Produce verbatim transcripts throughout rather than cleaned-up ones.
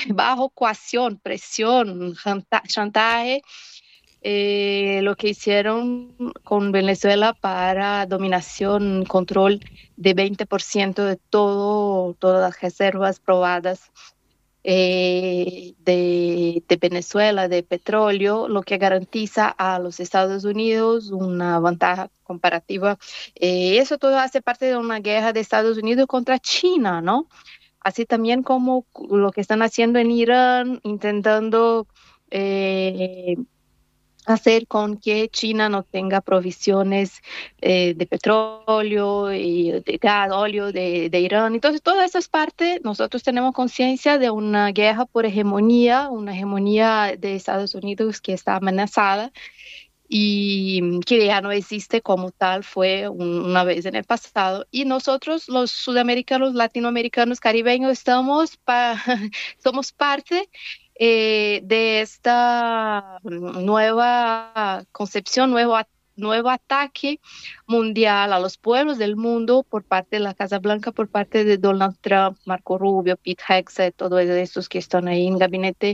bajo coacción, presión, chanta- chantaje, eh, lo que hicieron con Venezuela para dominación, control de veinte por ciento de todo, todas las reservas probadas eh, de, de Venezuela, de petróleo, lo que garantiza a los Estados Unidos una ventaja comparativa. Eh, eso todo hace parte de una guerra de Estados Unidos contra China, ¿no? Así también como lo que están haciendo en Irán, intentando eh, hacer con que China no tenga provisiones eh, de petróleo y de gas, óleo de, de Irán. Entonces, toda esa es parte, nosotros tenemos conciencia de una guerra por hegemonía, una hegemonía de Estados Unidos que está amenazada y que ya no existe como tal, fue un- una vez en el pasado. Y nosotros, los sudamericanos, latinoamericanos, caribeños, estamos pa- somos parte eh, de esta nueva concepción, nuevo, a- nuevo ataque mundial a los pueblos del mundo por parte de la Casa Blanca, por parte de Donald Trump, Marco Rubio, Pete Hegseth, todos estos que están ahí en gabinete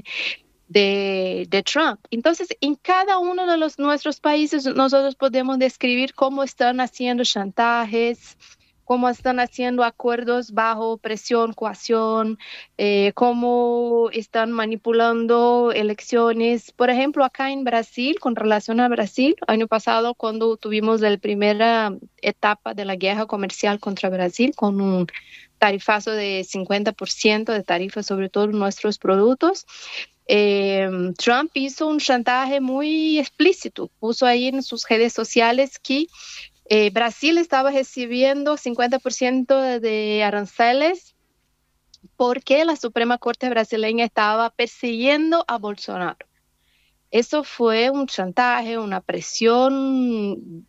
de, de Trump. Entonces, en cada uno de los, nuestros países nosotros podemos describir cómo están haciendo chantajes, cómo están haciendo acuerdos bajo presión, coacción, eh, cómo están manipulando elecciones. Por ejemplo, acá en Brasil, con relación a Brasil, año pasado cuando tuvimos la primera etapa de la guerra comercial contra Brasil, con un tarifazo de cincuenta por ciento de tarifas sobre todos nuestros productos, eh, Trump hizo un chantaje muy explícito, puso ahí en sus redes sociales que eh, Brasil estaba recibiendo cincuenta por ciento de aranceles porque la Suprema Corte brasileña estaba persiguiendo a Bolsonaro. Eso fue un chantaje, una presión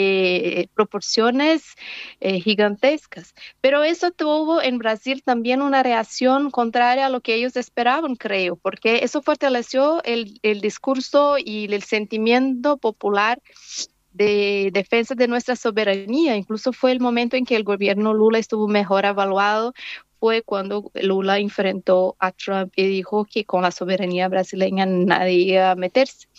de proporciones eh, gigantescas. Pero eso tuvo en Brasil también una reacción contraria a lo que ellos esperaban, creo, porque eso fortaleció el, el discurso y el sentimiento popular de defensa de nuestra soberanía. Incluso fue el momento en que el gobierno Lula estuvo mejor evaluado, fue cuando Lula enfrentó a Trump y dijo que con la soberanía brasileña nadie iba a meterse.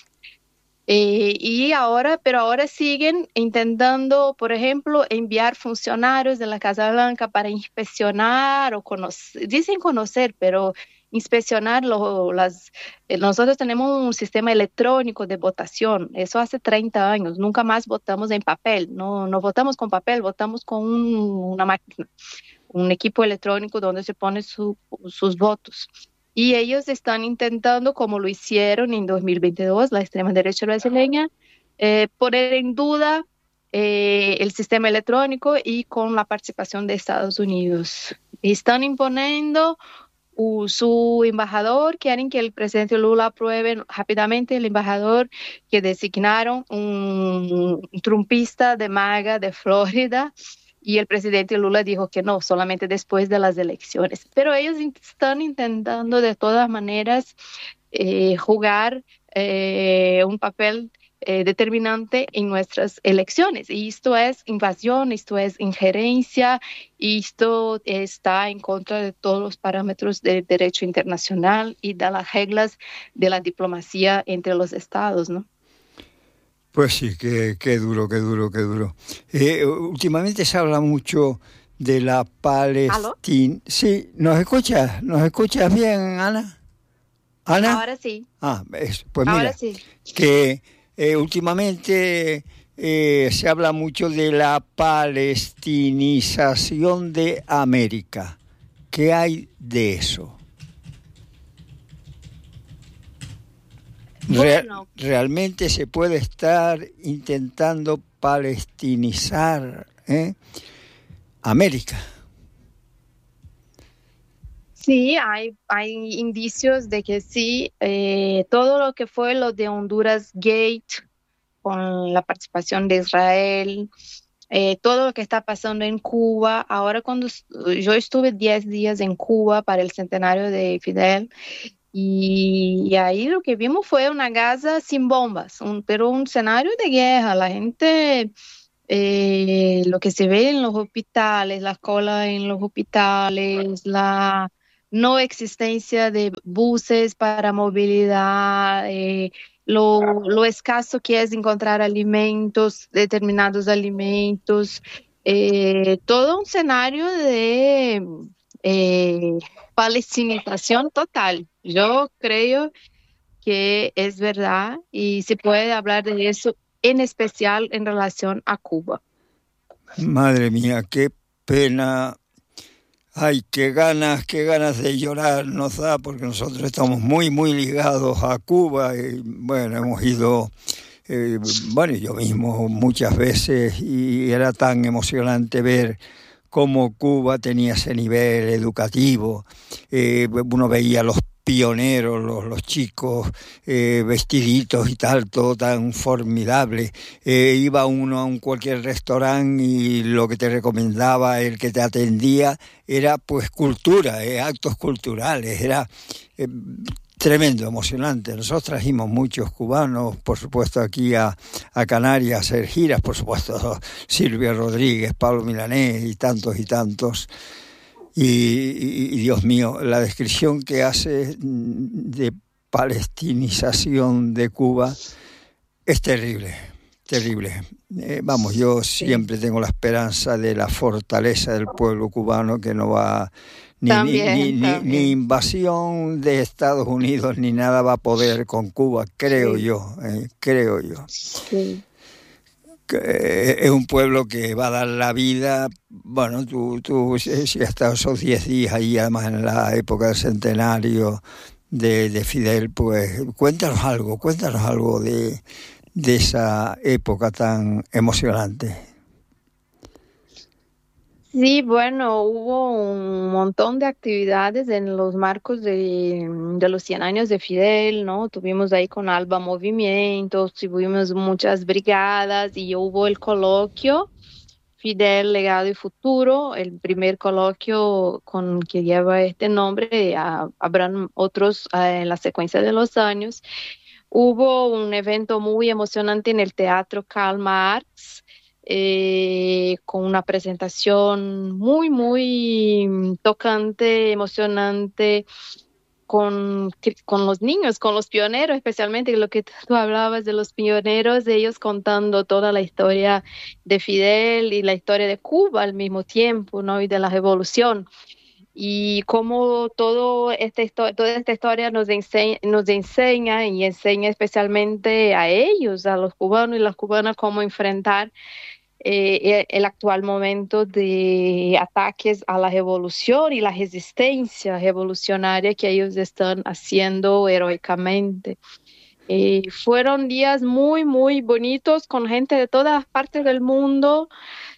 Eh, y ahora, pero ahora siguen intentando, por ejemplo, enviar funcionarios de la Casa Blanca para inspeccionar o conocer, dicen conocer, pero inspeccionar lo- las... eh, Nosotros tenemos un sistema electrónico de votación, eso hace treinta años, nunca más votamos en papel, no, no votamos con papel, votamos con un- una máquina, un equipo electrónico donde se ponen su- sus votos. Y ellos están intentando, como lo hicieron en dos mil veintidós, la extrema derecha brasileña, eh, poner en duda eh, el sistema electrónico y con la participación de Estados Unidos. Están imponiendo uh, su embajador, quieren que el presidente Lula apruebe rápidamente el embajador que designaron un, un trumpista de MAGA de Florida, y el presidente Lula dijo que no, solamente después de las elecciones. Pero ellos in- están intentando de todas maneras eh, jugar eh, un papel eh, determinante en nuestras elecciones. Y esto es invasión, esto es injerencia, y esto está en contra de todos los parámetros del derecho internacional y de las reglas de la diplomacia entre los estados, ¿no? Pues sí, qué, qué duro, qué duro, qué duro. Eh, últimamente se habla mucho de la ¿Aló? Palestina. Sí, ¿nos escuchas? ¿Nos escuchas bien, Ana? ¿Ana? Ahora sí, Ah, es- pues ahora mira, sí. que eh, últimamente eh, se habla mucho de la palestinización de América. ¿Qué hay de eso? Re- Bueno, realmente se puede estar intentando palestinizar, ¿eh? América. sí, hay, hay indicios de que sí, eh, todo lo que fue lo de Honduras Gate, con la participación de Israel, eh, todo lo que está pasando en Cuba. Ahora cuando s- yo estuve diez días en Cuba para el centenario de Fidel, y, y ahí lo que vimos fue una Gaza sin bombas, un- pero un escenario de guerra. La gente, eh, lo que se ve en los hospitales, la cola en los hospitales, la no existencia de buses para movilidad, eh, lo, lo escaso que es encontrar alimentos, determinados alimentos, eh, todo un escenario de eh, palestinización total. Yo creo que es verdad y se puede hablar de eso en especial en relación a Cuba. Madre mía, qué pena. Ay, qué ganas, qué ganas de llorar nos da, porque nosotros estamos muy, muy ligados a Cuba y bueno, hemos ido, eh, bueno, yo mismo muchas veces y era tan emocionante ver cómo Cuba tenía ese nivel educativo. Eh, uno veía los pioneros, los, los chicos eh, vestiditos y tal, todo tan formidable. Eh, iba uno a un cualquier restaurante y lo que te recomendaba el que te atendía era pues cultura, eh, actos culturales, era eh, tremendo, emocionante. Nosotros trajimos muchos cubanos, por supuesto, aquí a, a Canarias a hacer giras, por supuesto, Silvia Rodríguez, Pablo Milanés y tantos y tantos. Y, y, y Dios mío, la descripción que hace de palestinización de Cuba es terrible, terrible. Eh, vamos, yo siempre Sí. tengo la esperanza de la fortaleza del pueblo cubano que no va, ni, ni, ni, También, ni, ni también. invasión de Estados Unidos ni nada va a poder con Cuba, creo Sí, yo, eh, creo yo. sí. Que es un pueblo que va a dar la vida. Bueno, tú, tú si si has estado esos diez días ahí, además en la época del centenario de, de Fidel, pues cuéntanos algo, cuéntanos algo de, de esa época tan emocionante. Sí, bueno, hubo un montón de actividades en los marcos de, de los cien años de Fidel, ¿no? Tuvimos ahí con Alba movimientos, tuvimos muchas brigadas y hubo el coloquio Fidel, Legado y Futuro, el primer coloquio con que lleva este nombre, a- habrán otros eh, en la secuencia de los años. Hubo un evento muy emocionante en el Teatro Karl Marx, eh, con una presentación muy, muy mm, tocante, emocionante, con, que- con los niños, con los pioneros, especialmente lo que tú hablabas de los pioneros, de ellos contando toda la historia de Fidel y la historia de Cuba al mismo tiempo, ¿no? Y de la revolución y cómo todo esta histo- toda esta historia nos enseña, nos enseña y enseña especialmente a ellos, a los cubanos y las cubanas, cómo enfrentar eh, el actual momento de ataques a la revolución y la resistencia revolucionaria que ellos están haciendo heroicamente. Eh, fueron días muy, muy bonitos con gente de todas partes del mundo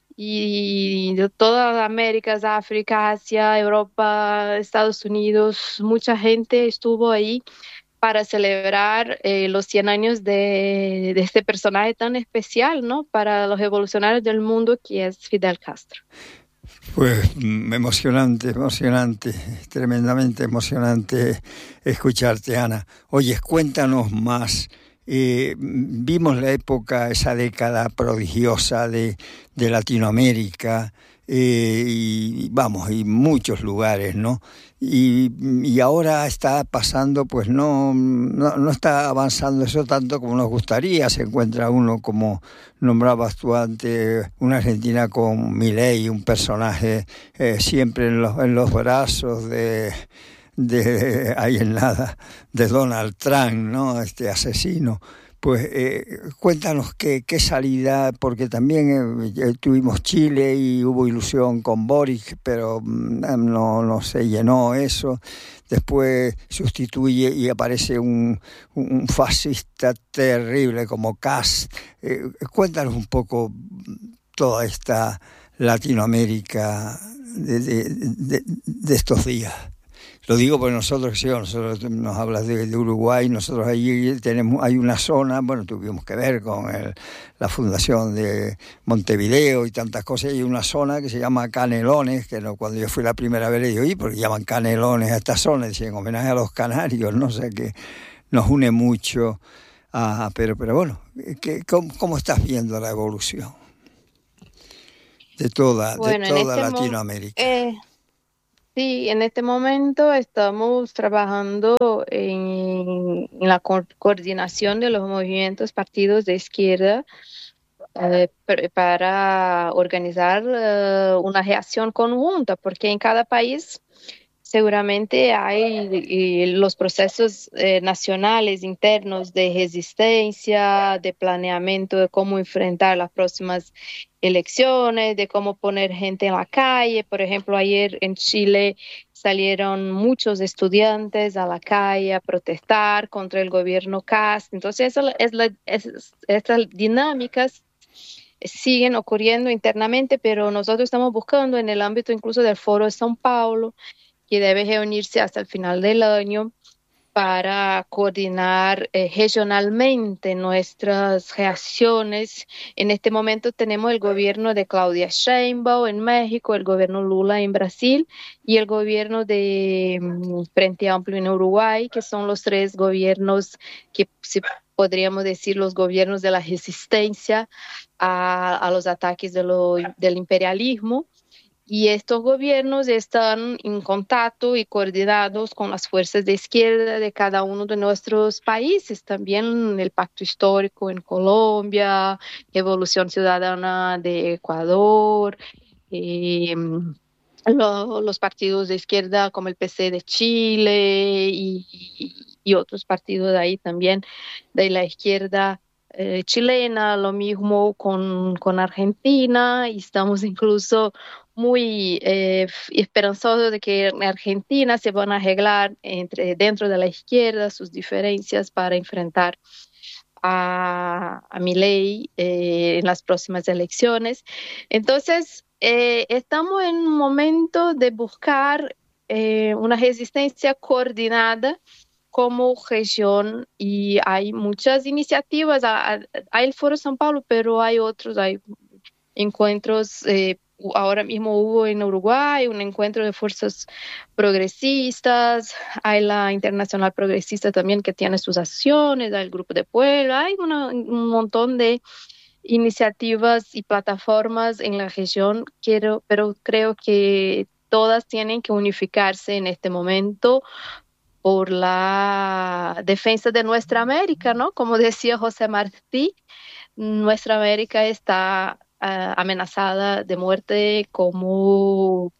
y de todas las Américas, África, Asia, Europa, Estados Unidos, mucha gente estuvo ahí para celebrar eh, los cien años de, de este personaje tan especial, ¿no? Para los revolucionarios del mundo que es Fidel Castro. Pues mm, emocionante, emocionante, tremendamente emocionante escucharte, Ana. Oye, cuéntanos más. Eh, vimos la época, esa década prodigiosa de, de Latinoamérica, eh, y vamos, y muchos lugares, ¿no? Y, y ahora está pasando, pues no, no, no está avanzando eso tanto como nos gustaría. Se encuentra uno, como nombrabas tú antes, una Argentina con Milei, un personaje eh, siempre en los, en los brazos de, de, ahí en nada, de Donald Trump, ¿no? Este asesino. Pues eh, cuéntanos qué, qué salida, porque también eh, tuvimos Chile y hubo ilusión con Boric, pero mm, no, no se llenó eso. Después sustituye y aparece un, un fascista terrible como Kast. Eh, cuéntanos un poco toda esta Latinoamérica de, de, de, de estos días. Lo digo porque nosotros, sí, nosotros nos hablas de, de Uruguay, nosotros allí tenemos, hay una zona, bueno, tuvimos que ver con el, la fundación de Montevideo y tantas cosas, y hay una zona que se llama Canelones, que no, cuando yo fui la primera vez le digo, ¿y por qué llaman Canelones a esta zona? Decían, en homenaje a los canarios, no sé, que nos une mucho, a, pero, pero bueno, que, ¿cómo, ¿cómo estás viendo la evolución de toda, de Bueno, en toda este momento... Latinoamérica? Sí, en este momento estamos trabajando en, en la co- coordinación de los movimientos partidos de izquierda eh, pre- para organizar eh, una reacción conjunta, porque en cada país seguramente hay eh, los procesos eh, nacionales internos de resistencia, de planeamiento de cómo enfrentar las próximas elecciones, de cómo poner gente en la calle. Por ejemplo, ayer en Chile salieron muchos estudiantes a la calle a protestar contra el gobierno Cast. Entonces, eso es la, es- estas dinámicas siguen ocurriendo internamente, pero nosotros estamos buscando en el ámbito incluso del Foro de São Paulo, que debe reunirse hasta el final del año para coordinar eh, regionalmente nuestras reacciones. En este momento tenemos el gobierno de Claudia Sheinbaum en México, el gobierno Lula en Brasil y el gobierno de mm, Frente Amplio en Uruguay, que son los tres gobiernos que se podríamos decir los gobiernos de la resistencia a, a los ataques de lo, del imperialismo. Y estos gobiernos están en contacto y coordinados con las fuerzas de izquierda de cada uno de nuestros países, también el Pacto Histórico en Colombia, Evolución Ciudadana de Ecuador, eh, lo- los partidos de izquierda como el P C de Chile y, y- y otros partidos de ahí también de la izquierda eh, chilena, lo mismo con, con Argentina, y estamos incluso muy eh, f- esperanzados de que en Argentina se van a arreglar entre, dentro de la izquierda sus diferencias para enfrentar a, a Milei eh, en las próximas elecciones. Entonces, eh, estamos en un momento de buscar eh, una resistencia coordinada como región y hay muchas iniciativas. a- a- Hay el Foro São Paulo, pero hay otros, hay encuentros. Eh, ahora mismo hubo en Uruguay un encuentro de fuerzas progresistas, hay la Internacional Progresista también que tiene sus acciones, hay el Grupo de Puebla, hay una- un montón de iniciativas y plataformas en la región, quiero, pero creo que todas tienen que unificarse en este momento por la defensa de nuestra América, ¿no? Como decía José Martí, nuestra América está ah, amenazada de muerte como,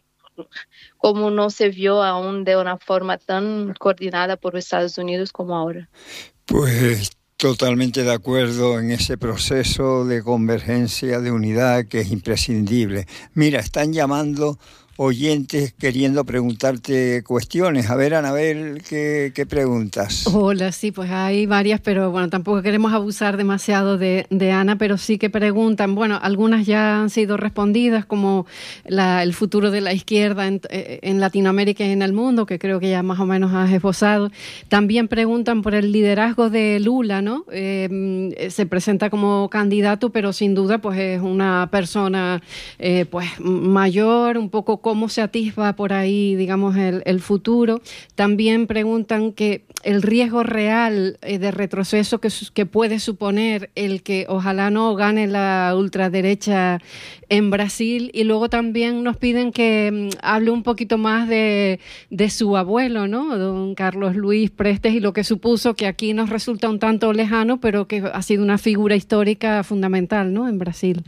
como no se vio aún de una forma tan coordinada por Estados Unidos como ahora. Pues totalmente de acuerdo en ese proceso de convergencia, de unidad que es imprescindible. Mira, están llamando oyentes queriendo preguntarte cuestiones. A ver, Anabel, ¿qué, qué preguntas? Hola, sí, pues hay varias, pero bueno, tampoco queremos abusar demasiado de, de Ana, pero sí que preguntan, bueno, algunas ya han sido respondidas, como la, el futuro de la izquierda en, en Latinoamérica y en el mundo, que creo que ya más o menos has esbozado. También preguntan por el liderazgo de Lula, ¿no? Eh, se presenta como candidato, pero sin duda pues es una persona eh, pues mayor, un poco cómo se atisba por ahí, digamos, el, el futuro. También preguntan que el riesgo real eh, de retroceso que, que puede suponer el que ojalá no gane la ultraderecha en Brasil, y luego también nos piden que um, hable un poquito más de, de su abuelo, ¿no? Don Carlos Luis Prestes, y lo que supuso, que aquí nos resulta un tanto lejano, pero que ha sido una figura histórica fundamental, ¿no? En Brasil.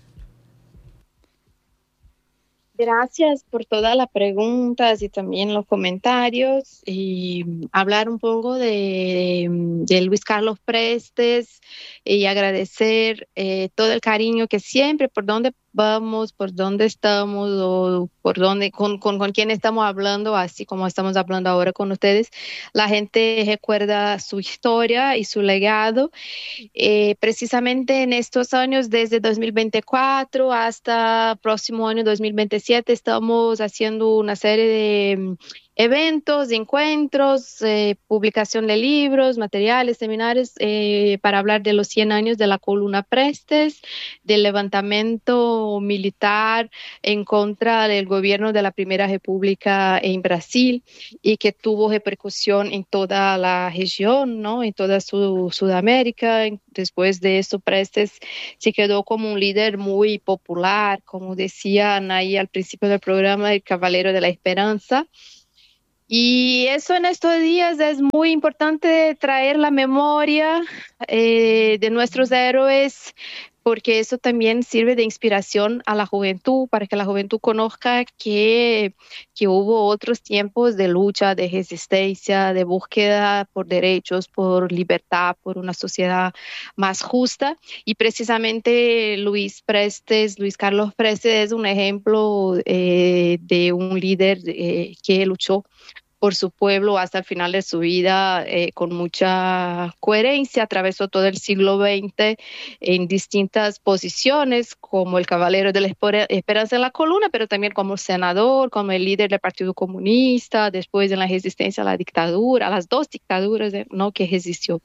Gracias por todas las preguntas y también los comentarios y hablar un poco de, de Luis Carlos Prestes y agradecer eh, todo el cariño que siempre, por donde vamos, por dónde estamos o por dónde, con, con, con quién estamos hablando, así como estamos hablando ahora con ustedes, la gente recuerda su historia y su legado. Eh, precisamente en estos años, desde dos mil veinticuatro hasta próximo año dos mil veintisiete, estamos haciendo una serie de mm, eventos, encuentros, eh, publicación de libros, materiales, seminarios eh, para hablar de los cien años de la Coluna Prestes, del levantamiento militar en contra del gobierno de la Primera República en Brasil y que tuvo repercusión en toda la región, ¿no? En toda su, Sudamérica. Después de eso, Prestes se quedó como un líder muy popular, como decían ahí al principio del programa, el Caballero de la Esperanza. Y eso en estos días es muy importante, traer la memoria eh, de nuestros héroes, porque eso también sirve de inspiración a la juventud, para que la juventud conozca que, que hubo otros tiempos de lucha, de resistencia, de búsqueda por derechos, por libertad, por una sociedad más justa. Y precisamente Luis Prestes, Luis Carlos Prestes es un ejemplo eh, de un líder eh, que luchó por su pueblo hasta el final de su vida eh, con mucha coherencia. Atravesó todo el siglo veinte en distintas posiciones, como el Caballero de la Esperanza en la Coluna, pero también como senador, como el líder del Partido Comunista, después en la resistencia a la dictadura, a las dos dictaduras, ¿no?, que resistió.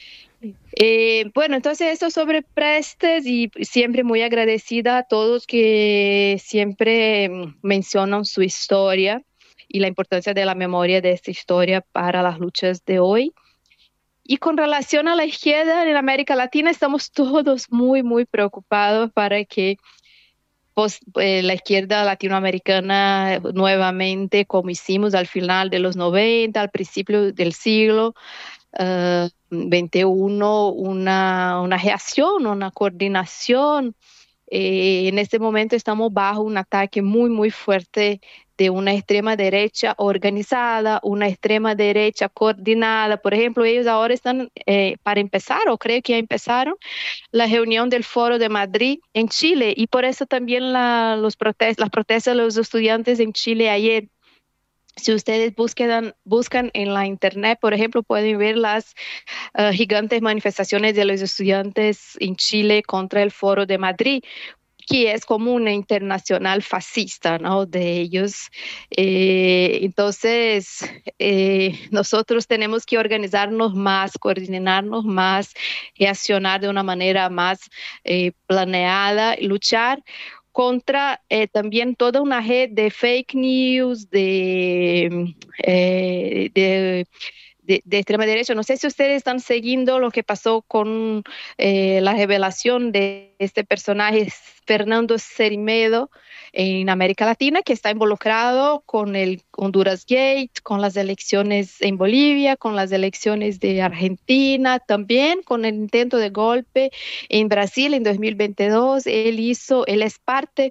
Eh, bueno, entonces eso sobre Prestes, y siempre muy agradecida a todos que siempre mencionan su historia y la importancia de la memoria de esta historia para las luchas de hoy. Y con relación a la izquierda en América Latina, estamos todos muy, muy preocupados para que pues, eh, la izquierda latinoamericana nuevamente, como hicimos al final de los noventa, al principio del siglo uh, veintiuno, una, una reacción, una coordinación. Eh, en este momento estamos bajo un ataque muy, muy fuerte de una extrema derecha organizada, una extrema derecha coordinada. Por ejemplo, ellos ahora están, eh, para empezar, o creo que ya empezaron, la reunión del Foro de Madrid en Chile, y por eso también la, los protest las protestas de los estudiantes en Chile ayer. Si ustedes buscan, buscan en la internet, por ejemplo, pueden ver las uh, gigantes manifestaciones de los estudiantes en Chile contra el Foro de Madrid, que es como una internacional fascista, ¿no?, de ellos. Eh, entonces, eh, nosotros tenemos que organizarnos más, coordinarnos más, reaccionar de una manera más eh, planeada, luchar contra eh, también toda una red de fake news, de, eh, de De, de extrema derecha. No sé si ustedes están siguiendo lo que pasó con eh, la revelación de este personaje, Fernando Cermedo, en América Latina, que está involucrado con el Honduras Gate, con las elecciones en Bolivia, con las elecciones de Argentina, también con el intento de golpe en Brasil en dos mil veintidós. Él hizo, él es parte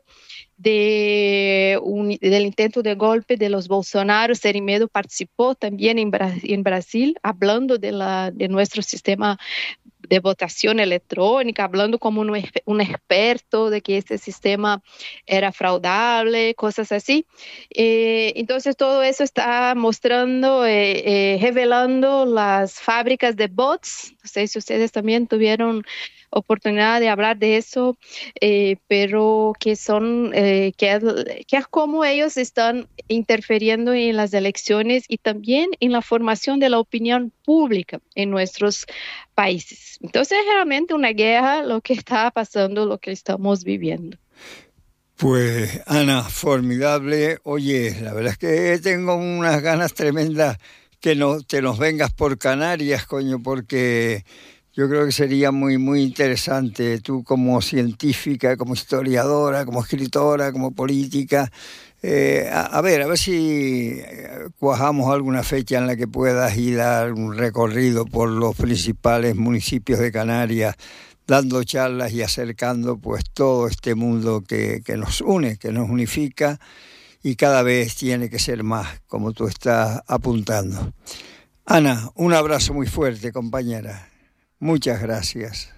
de un, del intento de golpe de los Bolsonaro. Cermedo participó también en, Bra en Brasil, hablando de, la, de nuestro sistema de votación electrónica, hablando como un, un experto de que este sistema era fraudable, cosas así. Eh, entonces todo eso está mostrando, eh, eh, revelando las fábricas de bots. No sé si ustedes también tuvieron oportunidad de hablar de eso, eh, pero que son, eh, que, es, que es como ellos están interfiriendo en las elecciones y también en la formación de la opinión pública en nuestros países. Entonces es realmente una guerra lo que está pasando, lo que estamos viviendo. Pues Ana, formidable. Oye, la verdad es que tengo unas ganas tremendas que no te nos vengas por Canarias, coño, porque yo creo que sería muy, muy interesante. Tú como científica, como historiadora, como escritora, como política. Eh, a, a ver, a ver si cuajamos alguna fecha en la que puedas ir a dar un recorrido por los principales municipios de Canarias, dando charlas y acercando pues todo este mundo que, que nos une, que nos unifica, y cada vez tiene que ser más, como tú estás apuntando. Ana, un abrazo muy fuerte, compañera. Muchas gracias.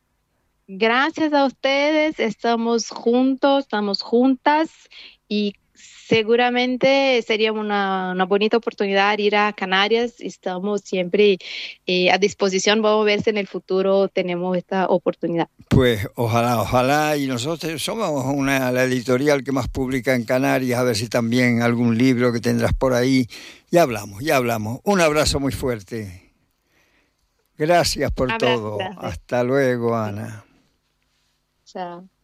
Gracias a ustedes, estamos juntos, estamos juntas, y seguramente sería una, una bonita oportunidad ir a Canarias. Estamos siempre eh, a disposición. Vamos a ver si en el futuro tenemos esta oportunidad. Pues ojalá, ojalá. Y nosotros somos una, la editorial que más publica en Canarias. A ver si también algún libro que tendrás por ahí. Ya hablamos, ya hablamos. Un abrazo muy fuerte. Gracias por Un abrazo, todo. gracias. Hasta luego, Ana. Chao.